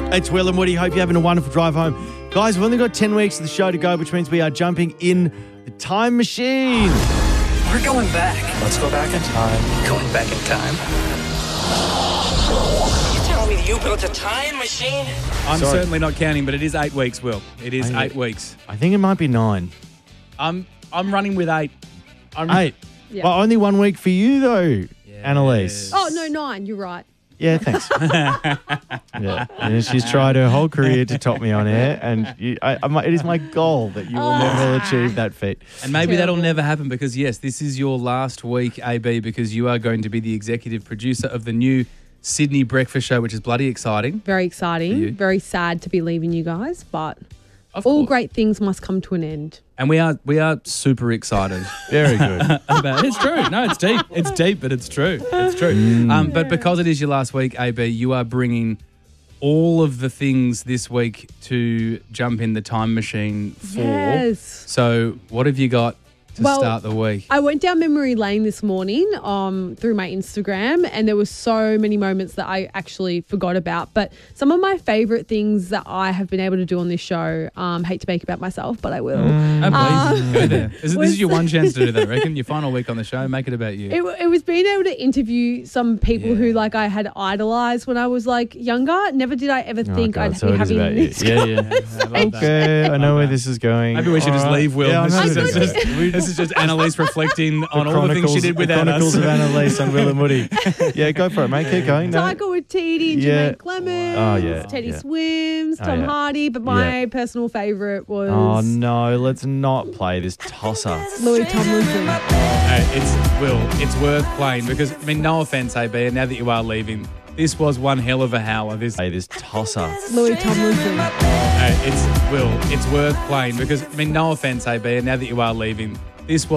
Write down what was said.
It's Will and Woody. Hope you're having a wonderful drive home. Guys, we've only got 10 weeks of the show to go, which means we are jumping in the time machine. We're going back. Let's go back in time. Going back in time. You telling me you built a time machine? I'm Sorry. certainly not counting, but it is 8 weeks, Will. It is 8 weeks. I think it might be 9. I'm running with 8. 8. Yeah. Well, only 1 week for you, though, Annalise. Oh, no, 9. You're right. Yeah, thanks. Yeah, and she's tried her whole career to top me on air, and it is my goal that you will never achieve that feat. And maybe that'll Terrible. never happen because, yes, this is your last week, AB, because you are going to be the executive producer of the new Sydney Breakfast Show, which is bloody exciting. Very For you. exciting. Very sad to be leaving you guys, but Of all course. great things must come to an end. And we are super excited Very good. about it. It's true. No, it's deep. It's deep, but it's true. It's true. But because it is your last week, AB, you are bringing all of the things this week to jump in the time machine for. Yes. So what have you got to Well, start the week? I went down memory lane this morning through my Instagram, and there were so many moments that I actually forgot about. But some of my favourite things that I have been able to do on this show, hate to make about myself, but I will. Oh, please, go there. This is your was- one chance to do that, I reckon. Your final week on the show, make it about you. It was being able to interview some people who like I had idolised when I was like younger. Never did I ever think God, I'd so be it is having about you. this. Yeah. I love that. Okay, I know where this is going. Maybe we should just All right. leave, Will. Yeah, I this, know. this is just Annalise reflecting on all the things she did without Chronicles us. of Annalise on Will and Woody. Yeah, go for it, mate. Keep going. No. Tiger with Teddy and Yeah. Jermaine Clemens, Oh, yeah, Teddy yeah. Swims, Oh, Tom yeah. Hardy, but my personal favourite was Oh, no, let's not play this tosser. Louis Tomlinson. It's worth playing because, I mean, no offence, AB, and now that you are leaving, this was one hell of a howler. Play this tosser. Louis Tomlinson. It's worth playing because, I mean, no offence, AB, and now that you are leaving, this was